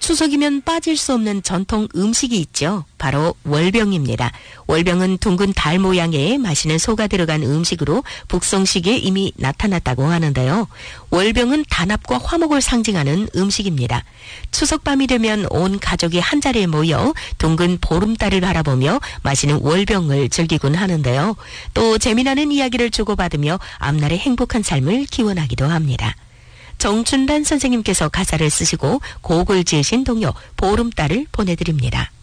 추석이면 빠질 수 없는 전통 음식이 있죠. 바로 월병입니다. 월병은 둥근 달 모양의 맛있는 소가 들어간 음식으로 북송시기에 이미 나타났다고 하는데요. 월병은 단합과 화목을 상징하는 음식입니다. 추석 밤이 되면 온 가족이 한자리에 모여 둥근 보름달을 바라보며 마시는 월병을 즐기곤 하는데요. 또 재미나는 이야기를 주고받으며 앞날의 행복한 삶을 기원하기도 합니다. 정춘란 선생님께서 가사를 쓰시고 곡을 지으신 동요 보름달을 보내드립니다.